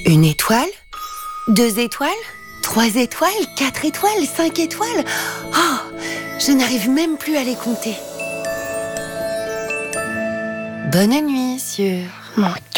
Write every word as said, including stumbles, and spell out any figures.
Une étoile? Deux étoiles? Trois étoiles? Quatre étoiles? Cinq étoiles? Oh, je n'arrive même plus à les compter. Bonne nuit sur mon